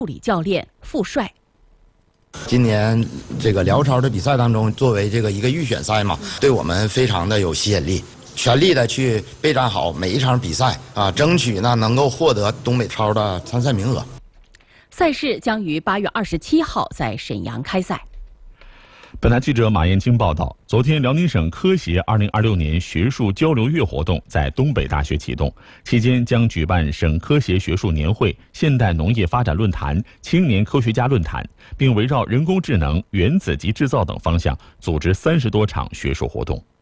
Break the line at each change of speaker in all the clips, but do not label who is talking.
助理教练傅帅。
今年这个辽超的比赛当中，作为这个一个预选赛嘛，对我们非常的有吸引力，全力的去备战好每一场比赛啊，争取呢能够获得东北超的参赛名额。
赛事将于8月27号在沈阳开赛。
本台记者马艳晶报道，昨天辽宁省科协2026年学术交流月活动在东北大学启动，期间将举办省科协学术年会、现代农业发展论坛、青年科学家论坛，并围绕人工智能、原子级制造等方向组织30多场学术活动。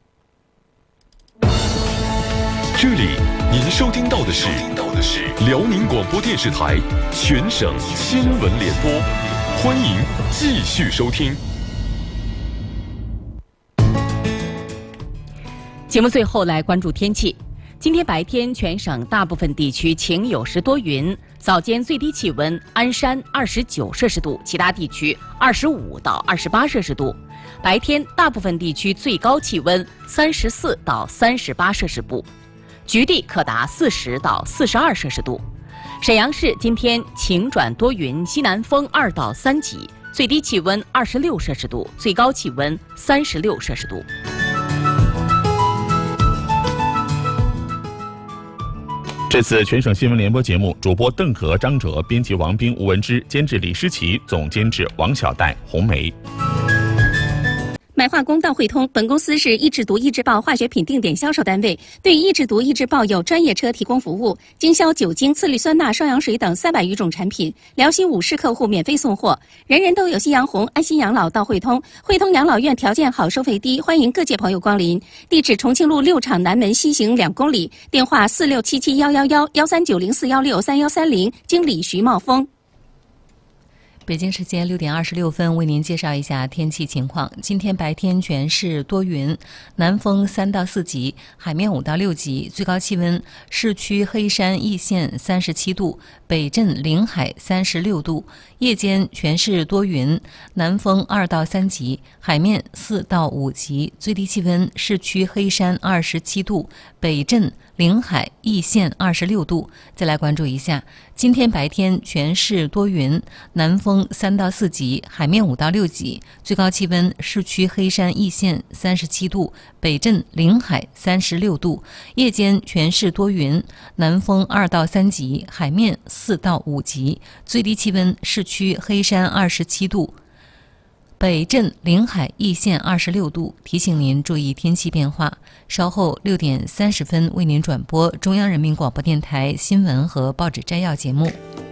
这里您收听到的是辽宁广播电视台全省新闻联播，欢迎继续收听。
节目最后来关注天气。今天白天全省大部分地区晴有时多云，早间最低气温鞍山29摄氏度，其他地区25到28摄氏度。白天大部分地区最高气温34到38摄氏度，局地可达40到42摄氏度。沈阳市今天晴转多云，西南风2到3级，最低气温26摄氏度，最高气温36摄氏度。
这次全省新闻联播节目，主播邓可、张哲，编辑王斌、吴文之，监制李诗琪，总监制王小戴、红梅。
买化工到汇通，本公司是易制毒易制爆化学品定点销售单位，对易制毒易制爆有专业车提供服务，经销酒精、次氯酸钠、双氧水等300余种产品，辽西5市客户免费送货。人人都有夕阳红，安心养老到汇通。汇通养老院条件好，收费低，欢迎各界朋友光临。地址：重庆路6厂南门西行2公里，电话467711139041631330，经理徐茂峰。
北京时间6点26分，为您介绍一下天气情况。今天白天全市多云，南风3到4级，海面5到6级，最高气温市区黑山易县37度，北镇临海36度。夜间全市多云，南风2到3级，海面4到5级，最低气温市区黑山27度，北镇临海易县26度。再来关注一下，今天白天全市多云，南风3到4级，海面5到6级，最高气温市区黑山易县37度，北镇临海36度。夜间全市多云，南风2到3级，海面4到5级，最低气温市区黑山27度，北镇临海易县26度。提醒您注意天气变化。稍后6点30分为您转播中央人民广播电台新闻和报纸摘要节目。